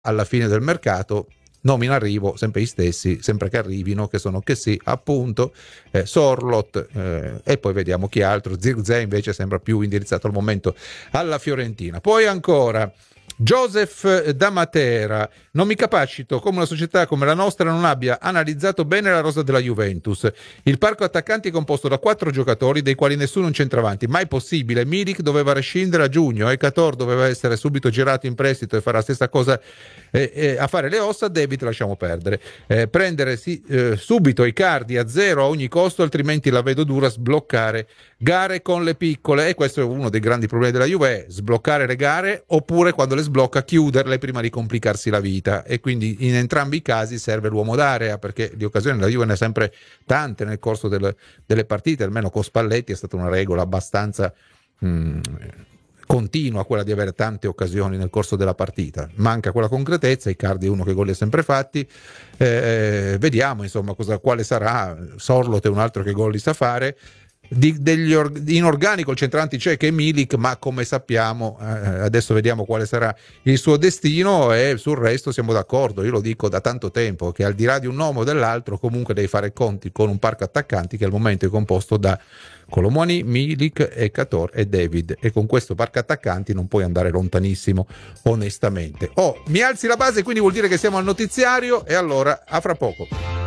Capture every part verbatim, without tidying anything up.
alla fine del mercato, nomi in arrivo sempre gli stessi, sempre che arrivino, che sono che sì, appunto, eh, Sorlot, eh, e poi vediamo chi altro. Zirkzee invece sembra più indirizzato al momento alla Fiorentina. Poi ancora Joseph da Matera: non mi capacito come una società come la nostra non abbia analizzato bene la rosa della Juventus. Il parco attaccanti è composto da quattro giocatori, dei quali nessuno un centravanti. Mai possibile? Milik doveva rescindere a giugno, Ekator doveva essere subito girato in prestito e fare la stessa cosa eh, eh, a fare le ossa. David lasciamo perdere. Eh, prendere sì, eh, subito Icardi a zero a ogni costo, altrimenti la vedo dura sbloccare gare con le piccole. E questo è uno dei grandi problemi della Juve: sbloccare le gare, oppure quando le sblocca chiuderle prima di complicarsi la vita. E quindi in entrambi i casi serve l'uomo d'area, perché di occasioni la Juve ne ha sempre tante nel corso del, delle partite. Almeno con Spalletti è stata una regola abbastanza mh, continua quella di avere tante occasioni nel corso della partita. Manca quella concretezza. Icardi è uno che gol li ha sempre fatti. Eh, vediamo insomma cosa, quale sarà. Sorlot è un altro che gol li sa fare. Di, degli or- in organico il centravanti c'è che è Milik, ma come sappiamo eh, adesso vediamo quale sarà il suo destino, e sul resto siamo d'accordo. Io lo dico da tanto tempo che al di là di un nome o dell'altro comunque devi fare conti con un parco attaccanti che al momento è composto da Colomoni, Milik, Ekator e David, e con questo parco attaccanti non puoi andare lontanissimo onestamente. Oh, mi alzi la base, quindi vuol dire che siamo al notiziario, e allora a fra poco.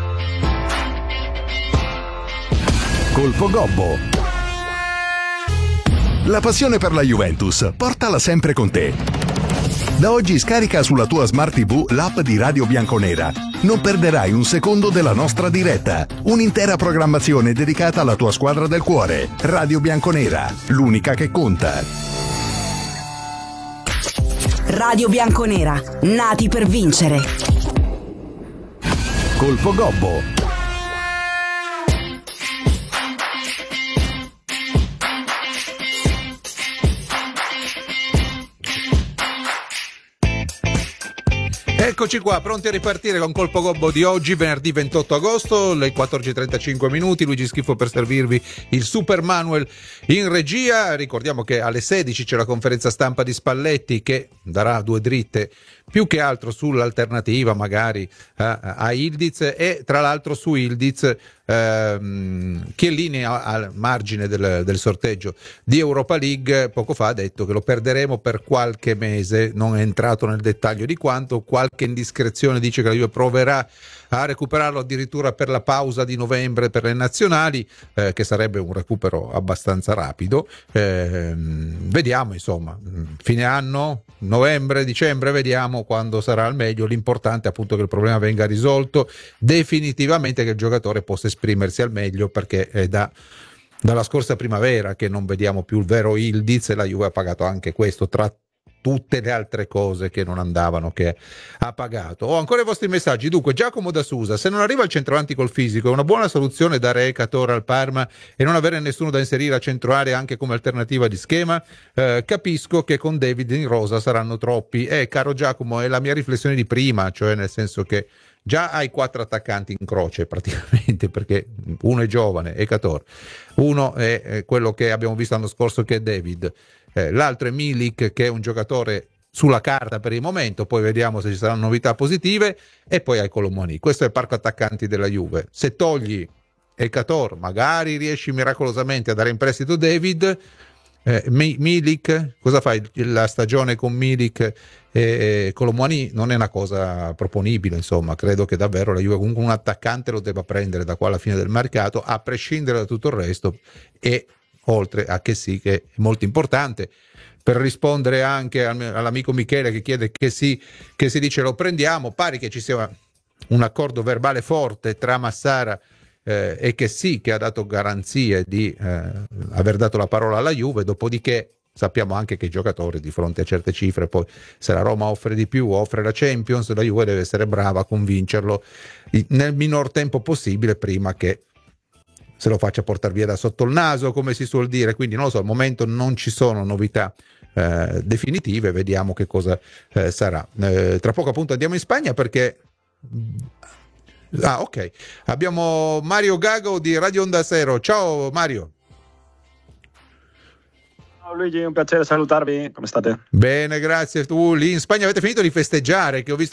Colpo Gobbo. La passione per la Juventus, portala sempre con te. Da oggi scarica sulla tua Smart tivù l'app di Radio Bianconera. Non perderai un secondo della nostra diretta. Un'intera programmazione dedicata alla tua squadra del cuore. Radio Bianconera, l'unica che conta. Radio Bianconera, nati per vincere. Colpo Gobbo. Eccoci qua, pronti a ripartire con Colpo Gobbo di oggi, venerdì ventotto agosto, le quattordici e trentacinque minuti. Luigi Schifo per servirvi il Super Manuel in regia. Ricordiamo che alle sedici c'è la conferenza stampa di Spalletti, che darà due dritte più che altro sull'alternativa magari a, a Ildiz, e tra l'altro su Ildiz ehm, Chiellini al margine del, del sorteggio di Europa League poco fa ha detto che lo perderemo per qualche mese. Non è entrato nel dettaglio di quanto. Qualche indiscrezione dice che la Juve proverà a recuperarlo addirittura per la pausa di novembre per le nazionali, eh, che sarebbe un recupero abbastanza rapido. Eh, vediamo insomma, fine anno, novembre, dicembre, vediamo quando sarà al meglio. L'importante è appunto che il problema venga risolto definitivamente, che il giocatore possa esprimersi al meglio, perché è da dalla scorsa primavera che non vediamo più il vero Ildiz, e la Juve ha pagato anche questo tra tutte le altre cose che non andavano, che ha pagato. Ho ancora i vostri messaggi. Dunque, Giacomo da Susa: se non arriva il centravanti col fisico, è una buona soluzione dare Ekator al Parma e non avere nessuno da inserire a centroarea anche come alternativa di schema? Eh, capisco che con David in rosa saranno troppi. Eh, caro Giacomo, è la mia riflessione di prima, cioè nel senso che già hai quattro attaccanti in croce praticamente, perché uno è giovane, Ekator, uno è, è quello che abbiamo visto l'anno scorso che è David, eh, l'altro è Milik, che è un giocatore sulla carta per il momento, poi vediamo se ci saranno novità positive, e poi hai Colomoni. Questo è il parco attaccanti della Juve. Se togli Ekator, magari riesci miracolosamente a dare in prestito David. eh, Milik, cosa fai? La stagione con Milik e Colomoni non è una cosa proponibile, insomma. Credo che davvero la Juve comunque un attaccante lo debba prendere da qua alla fine del mercato, a prescindere da tutto il resto, e oltre a che sì, che è molto importante. Per rispondere anche all'amico Michele che chiede che sì, che si dice lo prendiamo, pare che ci sia un accordo verbale forte tra Massara eh, e che sì, che ha dato garanzie di eh, aver dato la parola alla Juve. Dopodiché sappiamo anche che i giocatori, di fronte a certe cifre, poi se la Roma offre di più, offre la Champions, la Juve deve essere brava a convincerlo nel minor tempo possibile, prima che se lo faccia portare via da sotto il naso, come si suol dire. Quindi non lo so, al momento non ci sono novità eh, definitive, vediamo che cosa eh, sarà. Eh, tra poco appunto andiamo in Spagna, perché ah ok, abbiamo Mario Gago di Radio Onda Zero. Ciao Mario. Ciao Luigi, un piacere salutarvi, come state? Bene, grazie. Tu lì in Spagna avete finito di festeggiare, che ho visto